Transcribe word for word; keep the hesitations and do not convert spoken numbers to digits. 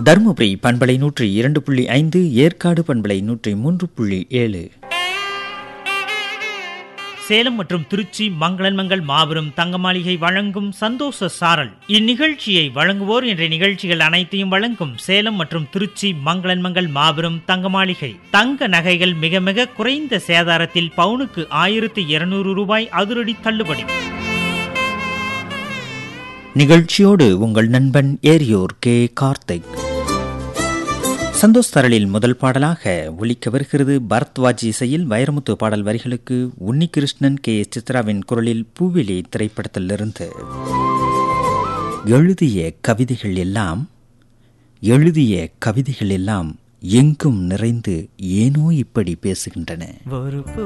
தருமபுரி பண்பலை நூற்றி இரண்டு புள்ளி ஐந்து, ஏற்காடு பண்பலை நூற்றி மூன்று புள்ளி ஏழு. சேலம் மற்றும் திருச்சி மங்களன்மங்கள் மாபெரும் தங்க மாளிகை வழங்கும் சந்தோஷ சாரல். இந்நிகழ்ச்சியை வழங்குவோர் என்ற நிகழ்ச்சிகள் அனைத்தையும் வழங்கும் சேலம் மற்றும் திருச்சி மங்களன்மங்கள் மாபெரும் தங்க மாளிகை. தங்க நகைகள் மிக மிக குறைந்த சேதாரத்தில் பவுனுக்கு ஆயிரத்தி இருநூறு ரூபாய் அதிரடி தள்ளுபடி. நிகழ்ச்சியோடு உங்கள் நண்பன் ஏரியோர் கே கார்த்திக். சந்தோஷ் தரலில் முதல் பாடலாக ஒலிக்க வருகிறது பரத்வாஜ் இசையில் வைரமுத்து பாடல் வரிகளுக்கு உன்னிகிருஷ்ணன் கே எஸ் சித்ராவின் குரலில் பூவிலி திரைப்படத்திலிருந்து. எழுதிய கவிதைகள் எல்லாம் எழுதிய கவிதைகள் எல்லாம் எங்கும் நிறைந்து ஏனோ இப்படி பேசுகின்றன.